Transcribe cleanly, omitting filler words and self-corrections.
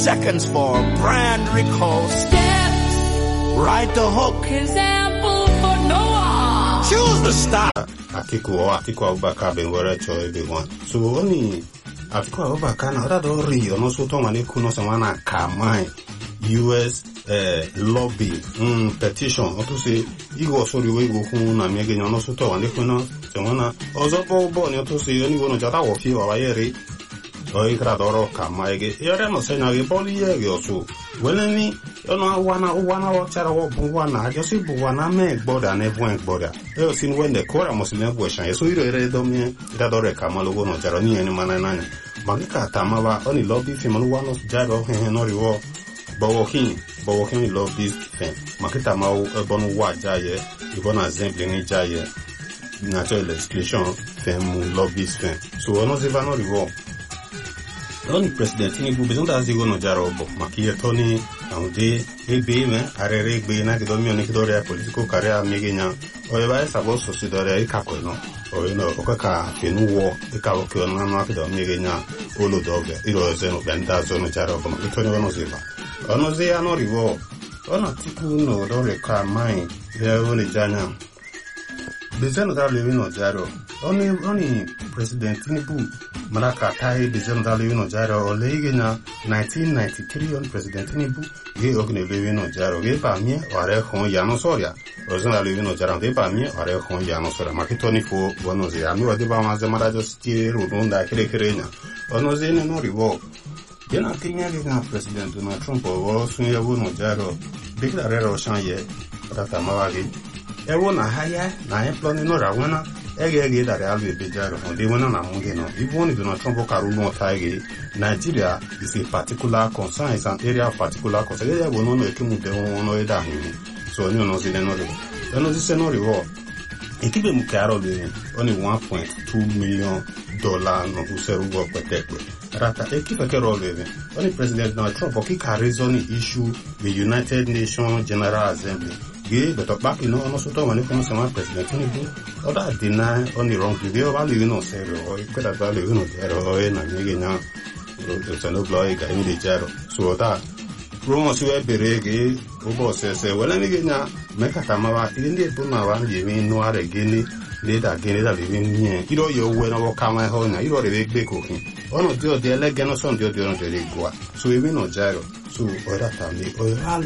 seconds for brand recall. Steps. Right the hook. Example for Noah. Choose the stop. Atiku Abubakar been worried to everyone. So only Atiku Abubakar now that already no so to mani kuno samana kamai US lobby petition to say igo sorry we go kun na mege no so to mani kuno samana ozo bo ni to say oni go no jata wo fi wa yere o ikradoro kamai ge yere no se na ge poli ye oso weleni ono wana o chara wo buwana just buwana me gboda na ebu gboda e sin when the core muslim question so ire do mi ikradoro kamalo go no jara ni eni mana nani magika tamawa oni lobby fi malu wano jaro he no riwo bawokin lobby fe makita ma bonu wa jaye ibona zemble ni jaye natural exclusion fe mu lobby fe so ono ze vano riwo oni president ni bu bezon da zigo no jaro bo makiye toni aude ebe me arere gbe na kido mi oni kido re political career megenya o ba sabo so si dore ikako no o no okaka fenu wo ikawo ke ona na kido megenya olo doge iro ze no benda zo no jaro bo makito ni ono ziva ono ze ano riwo ono tiku no dore ka mai ya oni janya bezon da lewi no jaro oni president Tinubu Malaka Tai Bezon da lewi no jaro o legenya 1993 on president Tinubu ge ogne lewi no jaro ge pa mi ore khon ya no soria ozon da lewi no jaro ge pa mi ore khon ya no soria makitoni fo bono ze ami ode ba ma ze mara jo sti runda kire ono ze ne no rivo yana kinya ge na president Donald Trump o sun ya no jaro declare ro shanye rata mawagi ewo na haya na employment no rawana ege that alwe bejaro they wanna na munge no even if Donald Trump karu no tage Nigeria is a particular concern, is an area of particular concern. Area go no ekimu de no eda hin so you know say no river no this no river ekibe mu karo le only 1.2 million dollar no useru go petekwe rata ekibe kero le only president Donald Trump oki ka reason issue the United Nations General Assembly but back you know so to when come some president Tinubu oda deny only wrong video about you know say o ikeda about you know zero na nyege na so no blow ga ni jaro so that promo si we berege obo se wala ni genya meka tamawa ndi bu na wa ndi mi no are gini leda le ni iro yo we no ka ma ho na iro re gbe ko kin ono dio de le geno son dio no de gwa so we no jaro so oda ta mi o